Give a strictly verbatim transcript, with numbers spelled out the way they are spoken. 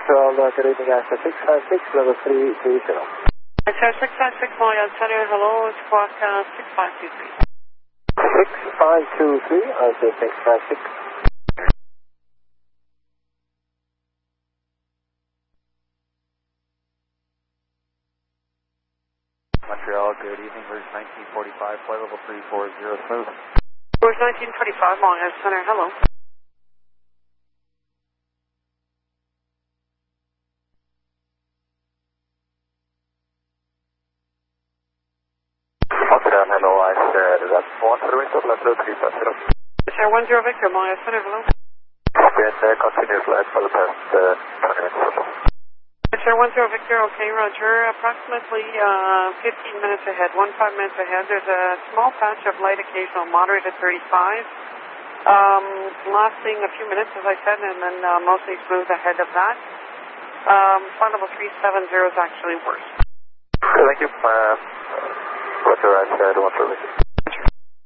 Montreal, uh, good evening, Access six five six, level three three zero. Access six five six, Montreal Center, hello, it's clock uh, six five two three. six five two three, I say six five six. Montreal, good evening, Verge nineteen forty-five, flight level three four zero, smooth. Verge nineteen forty-five, Montreal Center, hello. Montreal, hello, I said that's one zero Victor, left zero three five zero. Sir, one zero Victor, Montreal Center, hello. Been uh, continuous flight for the past uh, twenty minutes or so. Sir, one zero Victor, okay, roger. Approximately uh, fifteen minutes ahead, one five minutes ahead, there's a small patch of light occasional moderate at thirty-five. Um, lasting a few minutes, as I said, and then uh, mostly smooth ahead of that. Um, flight level three seven zero is actually worse. Thank you. Uh, Roger, I said one zero Victor.